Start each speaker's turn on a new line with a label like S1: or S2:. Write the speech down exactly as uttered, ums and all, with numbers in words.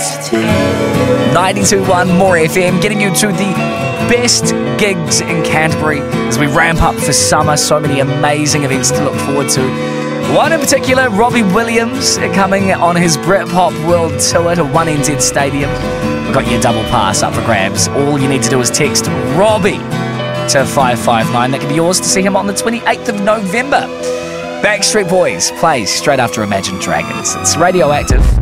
S1: ninety-two point one More F M, getting you to the best gigs in Canterbury as we ramp up for summer. So many amazing events to look forward to. One in particular, Robbie Williams, coming on his Britpop World Tour to one N Z Stadium. We've got your double pass up for grabs. All you need to do is text Robbie to five five nine. That can be yours to see him on the twenty-eighth of November. Backstreet Boys plays straight after Imagine Dragons. It's Radioactive.